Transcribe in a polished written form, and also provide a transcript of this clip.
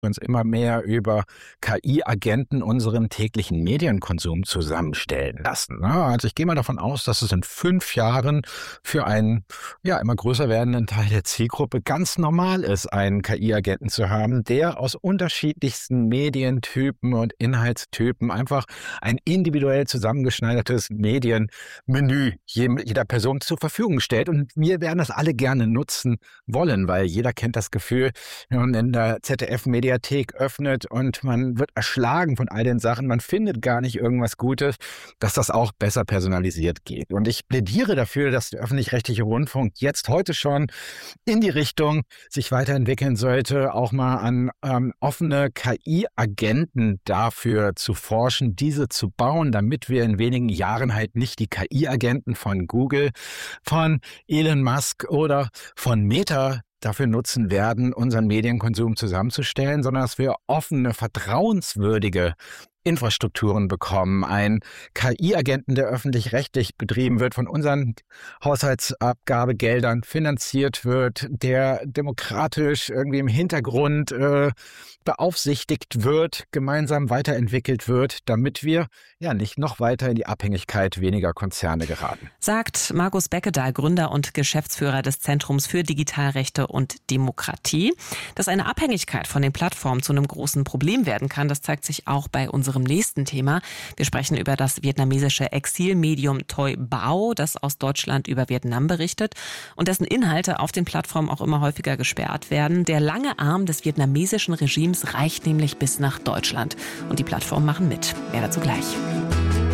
uns immer mehr über KI-Agenten unseren täglichen Medienkonsum zusammenstellen lassen. Also ich gehe mal davon aus, dass es in 5 Jahren für einen immer größer werdenden Teil der Zielgruppe ganz normal ist, einen KI-Agenten zu haben, der aus unterschiedlichsten Medientypen und Inhaltstypen einfach ein individuell zusammengeschneidertes Medienmenü jeder Person zur Verfügung stellt. Und wir werden das alle gerne nutzen wollen, weil jeder kennt das Gefühl, wenn man in der ZDF-Mediathek öffnet und man wird erschlagen von all den Sachen, man findet gar nicht irgendwas Gutes, dass das auch besser personalisiert geht. Und ich plädiere dafür, dass der öffentlich-rechtliche Rundfunk jetzt heute schon in die Richtung sich weiterentwickeln sollte, auch mal an offene KI-Agenten dafür zu forschen, diese zu bauen, damit wir in wenigen Jahren halt nicht die KI-Agenten von Google, von Elon Musk oder von Meta dafür nutzen werden, unseren Medienkonsum zusammenzustellen, sondern dass wir offene, vertrauenswürdige Infrastrukturen bekommen, einen KI-Agenten, der öffentlich-rechtlich betrieben wird, von unseren Haushaltsabgabegeldern finanziert wird, der demokratisch irgendwie im Hintergrund beaufsichtigt wird, gemeinsam weiterentwickelt wird, damit wir nicht noch weiter in die Abhängigkeit weniger Konzerne geraten. Sagt Markus Beckedahl, Gründer und Geschäftsführer des Zentrums für Digitalrechte und Demokratie. Dass eine Abhängigkeit von den Plattformen zu einem großen Problem werden kann, das zeigt sich auch bei unserem nächsten Thema. Wir sprechen über das vietnamesische Exilmedium Toi Bao, das aus Deutschland über Vietnam berichtet und dessen Inhalte auf den Plattformen auch immer häufiger gesperrt werden. Der lange Arm des vietnamesischen Regimes reicht nämlich bis nach Deutschland. Und die Plattformen machen mit. Mehr dazu gleich.